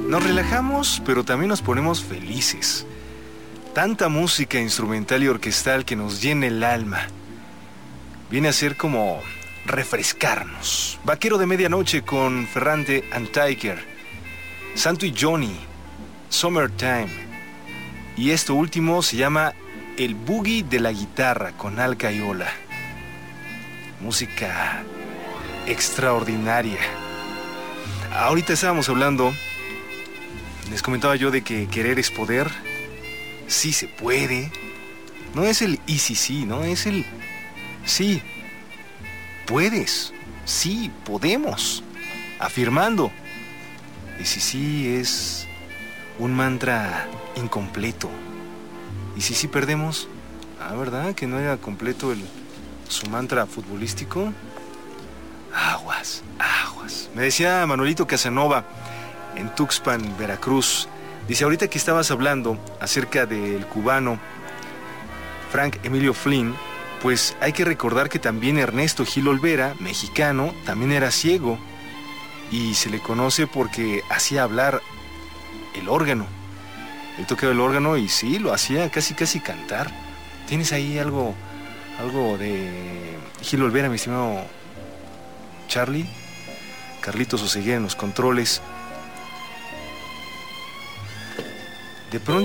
Nos relajamos, pero también nos ponemos felices. Tanta música instrumental y orquestal que nos llena el alma. Viene a ser como refrescarnos. Vaquero de Medianoche con Ferrante and Tiger, Santo y Johnny, Summertime. Y esto último se llama El Boogie de la Guitarra con Al Caiola. Música extraordinaria. Ahorita estábamos hablando, les comentaba yo de que querer es poder. Sí se puede. No es el y sí, no es el sí. Puedes. Sí, podemos. Afirmando. Y sí es un mantra incompleto. Y si perdemos. ¿Verdad? Que no era completo su mantra futbolístico. Aguas. Me decía Manuelito Casanova en Tuxpan, Veracruz. Dice, ahorita que estabas hablando acerca del cubano Frank Emilio Flynn, pues hay que recordar que también Ernesto Gil Olvera, mexicano, también era ciego y se le conoce porque hacía hablar el órgano. Él tocaba el órgano y sí, lo hacía casi cantar. ¿Tienes ahí algo de Gil Olvera, mi estimado Charlie? Carlitos Oseguera en los controles. De pronto